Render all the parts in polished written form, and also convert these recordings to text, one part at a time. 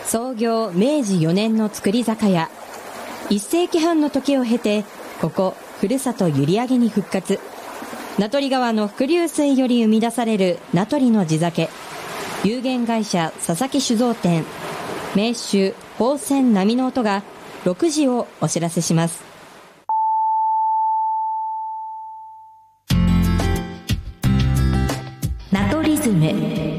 創業明治4年の造り酒屋。1世紀半の時を経て、ここふるさと閖上に復活。名取川の伏流水より生み出される名取の地酒。有限会社佐々木酒造店名酒宝泉波の音が6時をお知らせします。名取リズム。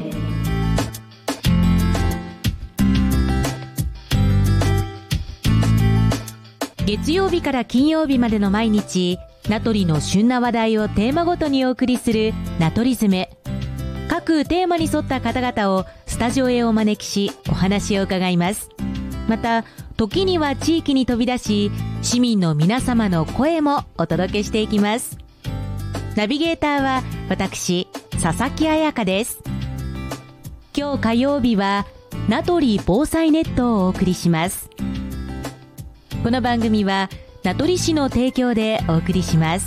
月曜日から金曜日までの毎日、名取の旬な話題をテーマごとにお送りする名取リズム。各テーマに沿った方々をスタジオへお招きし、お話を伺います。また、時には地域に飛び出し、市民の皆様の声もお届けしていきます。ナビゲーターは私、佐々木彩香です。今日火曜日は名取防災ネットをお送りします。この番組は名取市の提供でお送りします。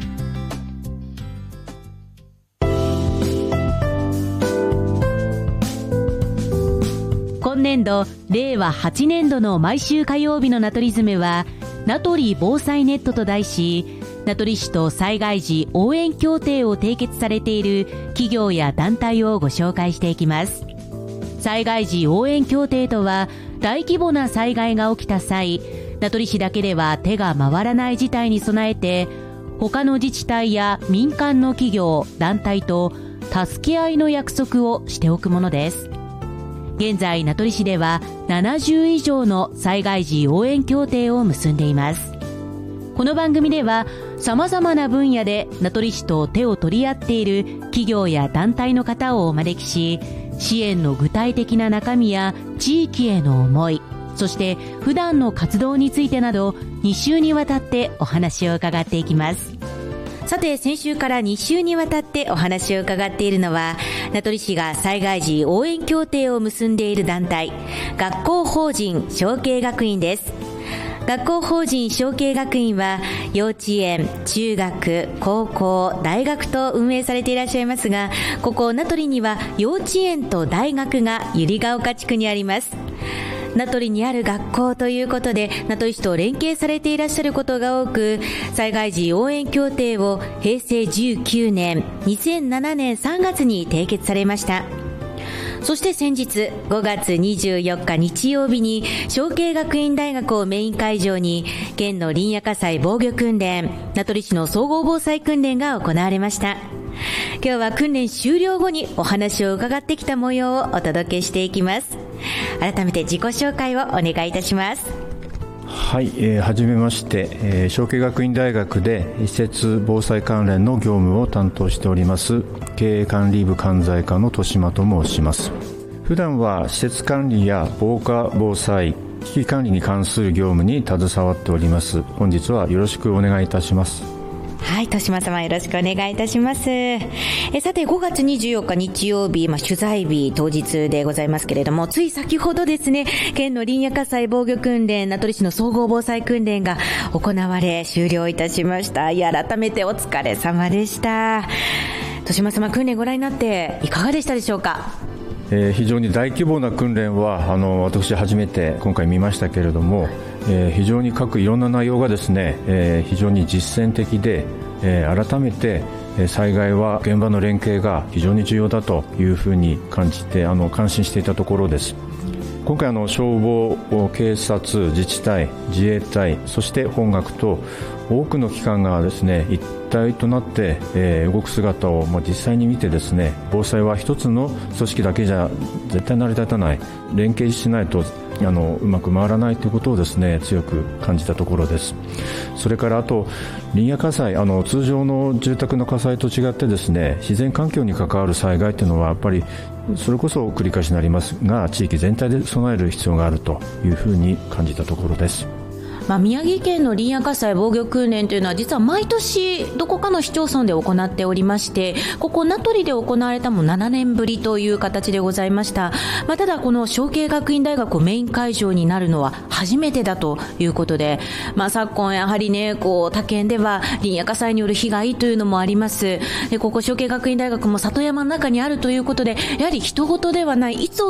今年度令和8年度の毎週火曜日の名取リズムは名取防災ネットと題し、名取市と災害時応援協定を締結されている企業や団体をご紹介していきます。災害時応援協定とは、大規模な災害が起きた際、名取市だけでは手が回らない事態に備えて、他の自治体や民間の企業、団体と助け合いの約束をしておくものです。現在、名取市では70以上の災害時応援協定を結んでいます。この番組では様々な分野で名取市と手を取り合っている企業や団体の方をお招きし、支援の具体的な中身や地域への思い、そして普段の活動についてなど2週にわたってお話を伺っていきます。さて、先週から2週にわたってお話を伺っているのは、名取市が災害時応援協定を結んでいる団体、学校法人承継学院です。学校法人承継学院は幼稚園、中学、高校、大学と運営されていらっしゃいますが、ここ名取には幼稚園と大学が百合ヶ丘地区にあります。名取にある学校ということで、名取市と連携されていらっしゃることが多く、災害時応援協定を平成19年、2007年3月に締結されました。そして先日5月24日日曜日に承継学院大学をメイン会場に県の林野火災防御訓練、名取市の総合防災訓練が行われました。今日は訓練終了後にお話を伺ってきた模様をお届けしていきます。改めて自己紹介をお願いいたします。 はい、はじめまして、承継学院大学で施設防災関連の業務を担当しております経営管理部管財課の豊島と申します。普段は施設管理や防火防災危機管理に関する業務に携わっております。本日はよろしくお願いいたします。 はい、豊島様よろしくお願いいたします。さて、5月24日日曜日、取材日当日でございますけれども、つい先ほどですね、県の林野火災防御訓練、名取市の総合防災訓練が行われ終了いたしました。改めてお疲れ様でした。豊島様、訓練ご覧になっていかがでしたでしょうか？ 非常に大規模な訓練は私初めて今回見ましたけれども、非常に各いろんな内容がですね、非常に実践的で、改めて災害は現場の連携が非常に重要だというふうに感じて感心していたところです。今回消防、警察、自治体、自衛隊、そして本学と多くの機関がですね一体となって、動く姿を実際に見てですね、防災は一つの組織だけじゃ絶対成り立たない、連携しないとうまく回らないということをですね強く感じたところです。それからあと林野火災、通常の住宅の火災と違ってですね、自然環境に関わる災害というのはやっぱりそれこそ繰り返しになりますが、地域全体で備える必要があるというふうに感じたところです。 宮城県の林野火災防御訓練というのは実は毎年どこかの市町村で行っておりまして、ここ名取で行われたも7年ぶりという形でございました。ただこの承継学院大学をメイン会場になるのは初めてだということで、昨今やはりね他県では林野火災による被害というのもあります。でここ承継学院大学も里山の中にあるということで、やはり人事ではない、いつ